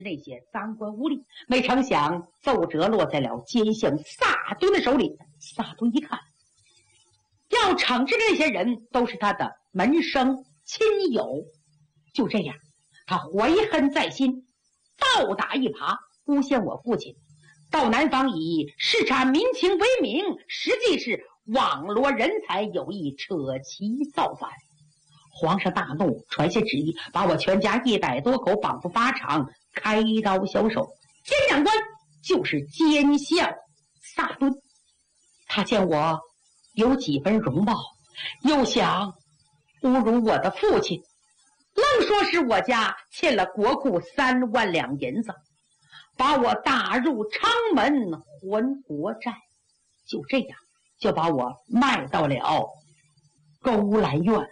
那些赃官污吏，没成想奏折落在了奸相萨敦的手里。萨敦一看，要惩治这些人都是他的门生亲友，就这样，他怀恨在心，倒打一耙，诬陷我父亲到南方以视察民情为名，实际是网罗人才，有意扯旗造反。皇上大怒，传下旨意，把我全家100多口绑赴法场，开刀销售。监长官就是奸相萨敦，他见我有几分容貌，又想侮辱我的父亲，愣说是我家欠了国库3万两银子，把我打入昌门还国债。就这样，就把我卖到了勾栏院。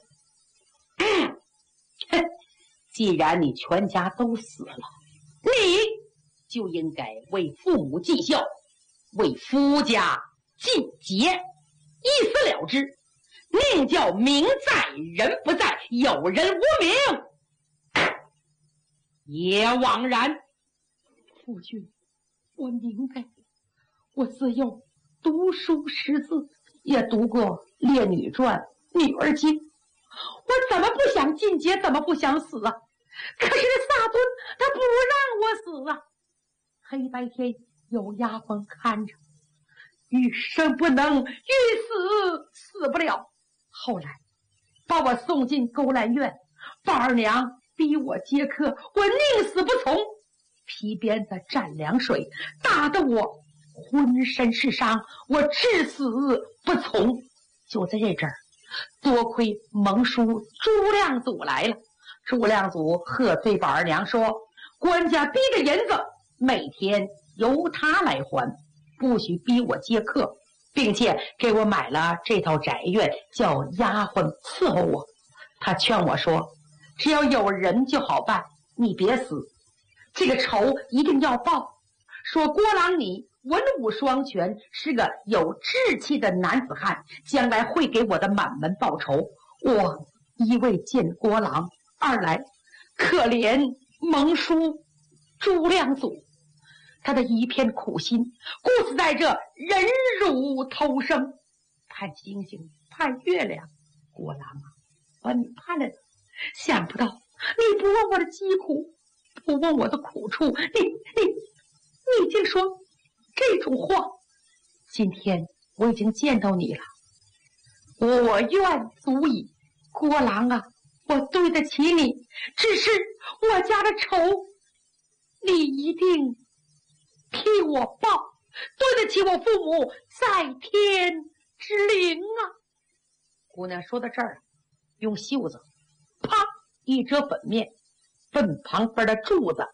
既然你全家都死了，你就应该为父母尽孝，为夫家尽节，一死了之，宁叫名在人不在，有人无名也枉然。父亲，我明白，我自幼读书识字，也读过《列女传》《女儿经》，我怎么不想尽节，怎么不想死啊？可是萨敦他不让我死啊！黑白天有丫鬟看着，欲生不能，欲死死不了。后来把我送进勾栏院，宝二娘逼我接客，我宁死不从，皮鞭子蘸凉水，打得我浑身是伤，我至死不从。就在这阵儿，多亏蒙叔朱亮祖来了。朱亮祖喝退宝二娘说，官家逼的银子每天由他来还，不许逼我接客，并且给我买了这套宅院，叫丫鬟伺候我。他劝我说，只要有人就好办，你别死，这个仇一定要报。说郭郎你文武双全，是个有志气的男子汉，将来会给我的满门报仇。我一为见郭郎，二来可怜蒙叔朱亮祖，他的一片苦心，故此在这忍辱偷生，盼星星盼月亮。郭郎啊，把你盼来了，想不到你不问我的疾苦，不问我的苦处，你竟说这种话。今天我已经见到你了，我愿足矣。郭郎啊，我对得起你，只是我家的仇你一定替我报，对得起我父母在天之灵啊。姑娘说到这儿，用袖子啪一遮粉面，粪旁边的柱子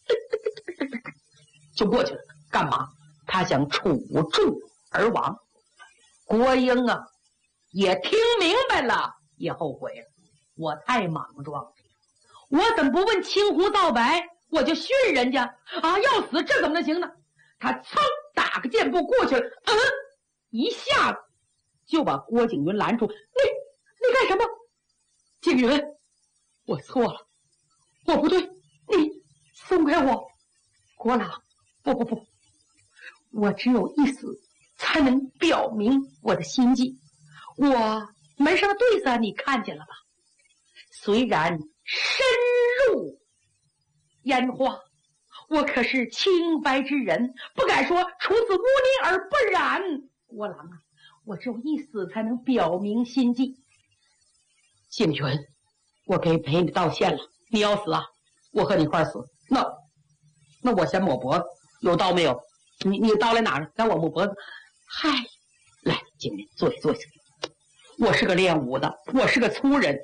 就过去了。干嘛？他想处柱而亡。郭英啊也听明白了，也后悔了，我太莽撞了，我怎么不问青红皂白我就训人家啊？要死这怎么能行呢？他噌打个箭步过去了，一下子就把郭景云拦住。你干什么？景云，我错了，我不对，你松开我。郭郎，不，我只有一死才能表明我的心迹。我门上的对子你看见了吧？虽然深入烟花，我可是清白之人，不敢说除此污泥而不染。郭郎啊，我只有一死才能表明心迹。景云，我给陪你道歉了，你要死啊，我和你一块死。那我先抹脖子，有刀没有？你刀来哪儿？让我抹脖子。嗨，来，景云，坐下。我是个练武的，我是个粗人，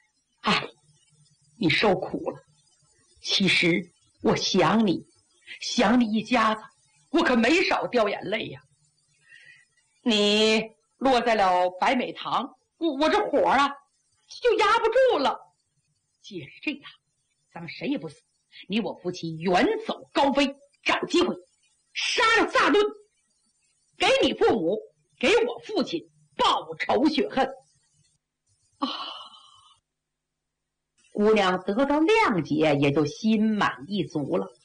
你受苦了。其实我想你一家子，我可没少掉眼泪呀。你落在了白美堂，我这火啊就压不住了。既然是这样，咱们谁也不死，你我夫妻远走高飞，找机会杀了萨敦，给你父母，给我父亲报仇雪恨啊！姑娘得到谅解，也就心满意足了。